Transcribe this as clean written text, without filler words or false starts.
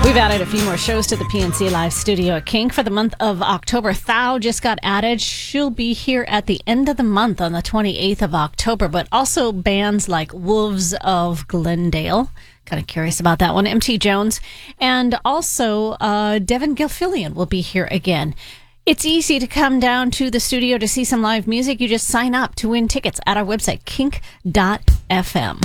We've added a few more shows to the PNC Live studio at Kink for the month of October. Thou just got added. She'll be here at the end of the month on the 28th of October, but also bands like Wolves of Glendale. Kind of curious about that one. MT Jones. And also Devin Gilfillian will be here again. It's easy to come down to the studio to see some live music. You just sign up to win tickets at our website, kink.fm.